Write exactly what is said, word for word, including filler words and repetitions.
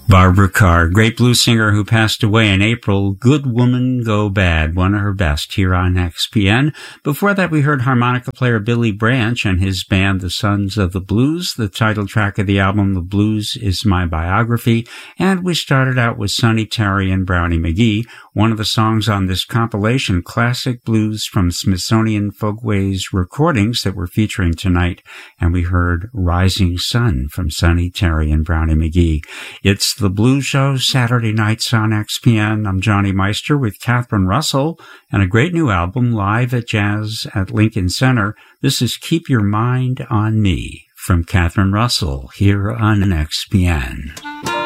Barbara Carr, great blues singer who passed away in April. Good Woman Go Bad, one of her best here on X P N. Before that, we heard harmonica player Billy Branch and his band, The Sons of the Blues, the title track of the album, The Blues Is My Biography. And we started out with Sonny Terry and Brownie McGhee, one of the songs on this compilation, Classic Blues from Smithsonian Folkways recordings that we're featuring tonight. And we heard Rising Sun from Sonny Terry and Brownie McGhee. It's The Blues Show, Saturday nights on X P N. I'm Johnny Meister with Catherine Russell and a great new album, Live at Jazz at Lincoln Center. This is Keep Your Mind on Me from Catherine Russell here on X P N.